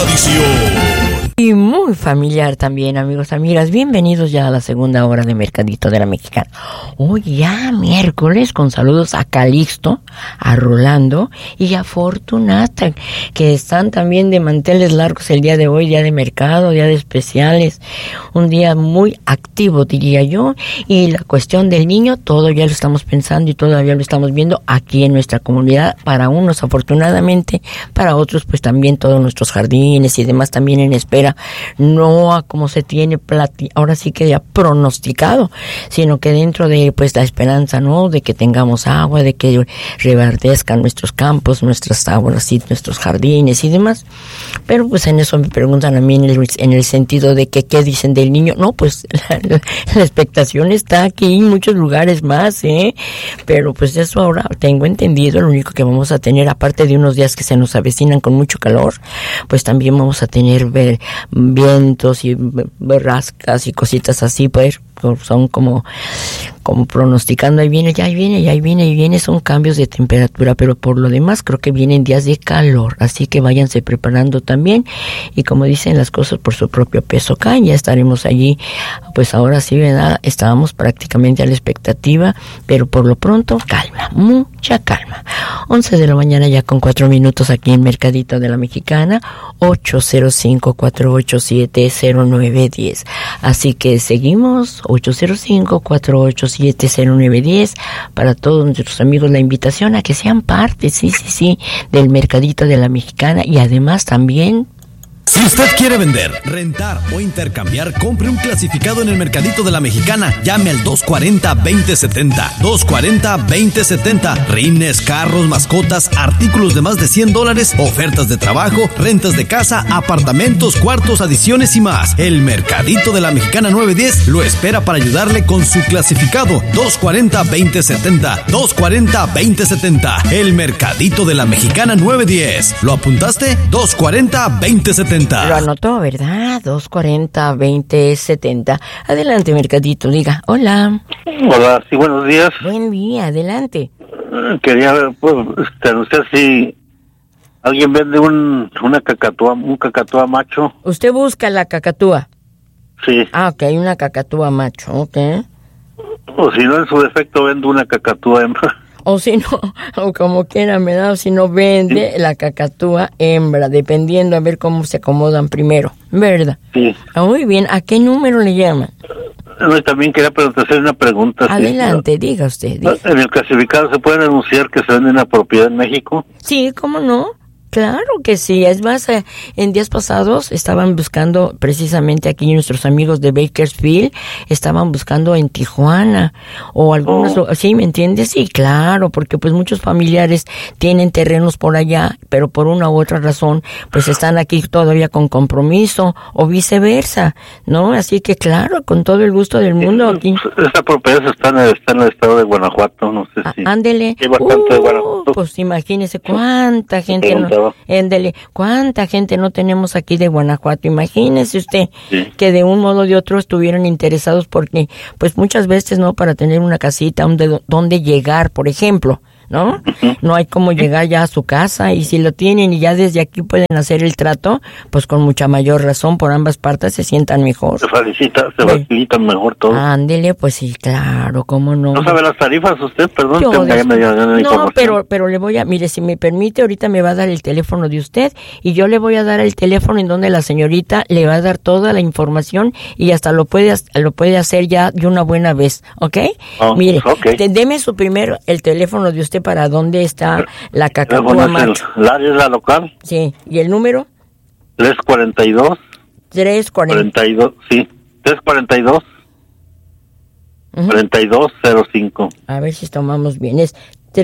tradición. Y muy familiar también, amigos, amigas. Bienvenidos ya a la segunda hora de Mercadito de la Mexicana. Hoy ya miércoles, con saludos a Calixto, a Rolando y a Fortunata, que están también de manteles largos el día de hoy, día de mercado, día de especiales. Un día muy activo, diría yo. Y la cuestión del niño, todo ya lo estamos pensando y todavía lo estamos viendo aquí en nuestra comunidad. Para unos, afortunadamente, para otros, pues también todos nuestros jardines y demás también en espera. No a como se tiene ahora sí que ya pronosticado, sino que dentro de pues la esperanza, ¿no? De que tengamos agua, de que reverdezcan nuestros campos, nuestras aguas y nuestros jardines y demás. Pero pues en eso me preguntan a mí en el sentido de que qué dicen del niño. No, pues la expectación está aquí en muchos lugares más, pero pues eso ahora tengo entendido, lo único que vamos a tener, aparte de unos días que se nos avecinan con mucho calor, pues también vamos a tener vientos y borrascas y cositas así, pues son como pronosticando, ahí viene, son cambios de temperatura, pero por lo demás creo que vienen días de calor, así que váyanse preparando también, y como dicen, las cosas por su propio peso caen. Ya estaremos allí, pues ahora sí, ¿verdad? Estábamos prácticamente a la expectativa, pero por lo pronto, calma, mucha calma. 11 de la mañana ya con 4 minutos aquí en Mercadito de la Mexicana, 805-487-0910. Así que seguimos, 805-487-0910, para todos nuestros amigos la invitación a que sean parte, sí, del Mercadito de la Mexicana, y además también... Si usted quiere vender, rentar o intercambiar, compre un clasificado en el Mercadito de la Mexicana. Llame al 240-2070. 240-2070. Rines, carros, mascotas, artículos de más de $100, ofertas de trabajo, rentas de casa, apartamentos, cuartos, adiciones y más. El Mercadito de la Mexicana 910 lo espera para ayudarle con su clasificado. 240-2070. 240-2070. El Mercadito de la Mexicana 910. ¿Lo apuntaste? 240-2070. Lo anotó, ¿verdad? 240-2070. Adelante, Mercadito, diga. Hola. Hola, sí, buenos días. Buen día, adelante. Quería pues, anunciar si alguien vende un cacatúa macho. ¿Usted busca la cacatúa? Sí. Ah, ok, una cacatúa macho, ok. O si no, en su defecto vendo una cacatúa hembra. O si no, o como quiera me da, o si no vende la cacatúa hembra, dependiendo a ver cómo se acomodan primero, ¿verdad? Sí. Muy bien, ¿a qué número le llaman? No, y también quería hacer una pregunta. Adelante, ¿sí? Diga usted. Diga. ¿En el clasificado se puede anunciar que se vende una propiedad en México? Sí, ¿cómo no? Claro que sí. Es más, en días pasados estaban buscando, precisamente aquí nuestros amigos de Bakersfield, estaban buscando en Tijuana o algunos, ¿sí me entiendes? Sí, claro, porque pues muchos familiares tienen terrenos por allá, pero por una u otra razón, pues están aquí todavía con compromiso o viceversa, ¿no? Así que claro, con todo el gusto del mundo aquí. Esta propiedad está en el estado de Guanajuato, no sé si. Ándele. Hay bastante de Guanajuato. Pues imagínese cuánta gente cuánta gente no tenemos aquí de Guanajuato. Imagínese usted que de un modo o de otro estuvieran interesados, porque pues muchas veces, ¿no? Para tener una casita donde llegar, por ejemplo, ¿no? No hay cómo llegar ya a su casa, y si lo tienen y ya desde aquí pueden hacer el trato, pues con mucha mayor razón por ambas partes se sientan mejor. Se facilitan mejor todo. Ándele, pues sí, claro, cómo no. ¿No sabe las tarifas usted? Perdón, no, pero le voy a, mire, si me permite, ahorita me va a dar el teléfono de usted y yo le voy a dar el teléfono en donde la señorita le va a dar toda la información y hasta lo puede hacer ya de una buena vez, ¿ok? Mire, deme su primero el teléfono de usted para dónde está la cacatúa macho. ¿El área es la local? Sí, ¿y el número? 342. 342, sí. 342. 4205. A ver si tomamos bien. Es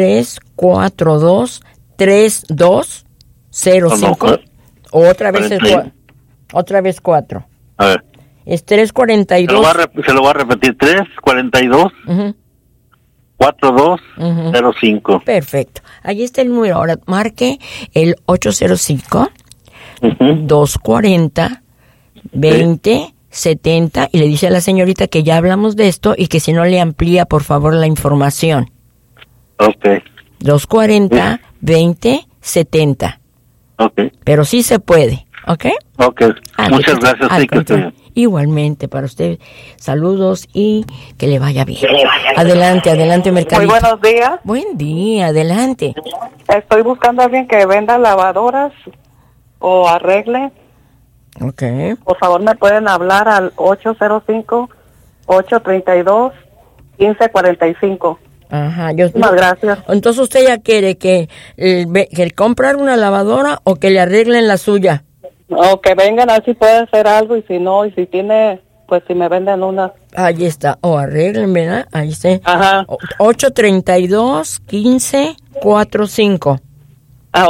342-3205. Otra vez otra vez 4. A ver. Es 342. Se lo voy a repetir. 342. 4205. Perfecto. Ahí está el número. Ahora marque el 805 240 2070 y le dice a la señorita que ya hablamos de esto y que si no le amplía por favor la información. Ok. 240 2070. Ok. Pero sí se puede. ¿Ok? Ok, muchas gracias. Sí, que esté bien. Igualmente para usted, saludos y que le vaya bien. Adelante, mercadito. Muy buenos días. Buen día, adelante. Estoy buscando a alguien que venda lavadoras o arregle. Ok. Por favor, me pueden hablar al 805-832-1545. Ajá, Muchas gracias. Entonces usted ya quiere que comprar una lavadora o que le arreglen la suya. O que vengan a ver si puede hacer algo, y si no, y si tiene, pues si me venden una. Ahí está, o arreglen, ¿verdad? Ahí está. Ajá. 832-1545. A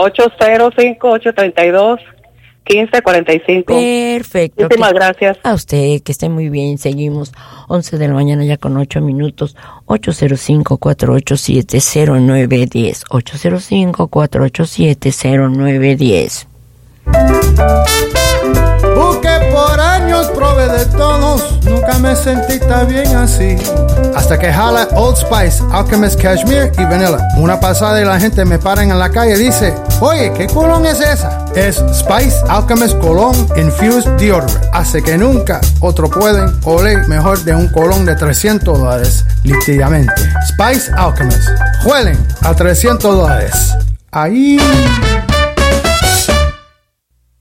805-832-1545. Perfecto. Muchísimas gracias. A usted, que esté muy bien. Seguimos 11 de la mañana ya con 8 minutos. 805-487-0910. 805-487-0910. Busqué por años, probé de todos, nunca me sentí tan bien así. Hasta que jala Old Spice, Alchemist Cashmere y Vanilla. Una pasada y la gente me paran en la calle y dice, oye, ¿qué colón es esa? Es Spice Alchemist Cologne Infused Deodorant. Hace que nunca otro pueden oler mejor de un colón de $300 líquidamente. Spice Alchemist. Huelen a $300. Ahí.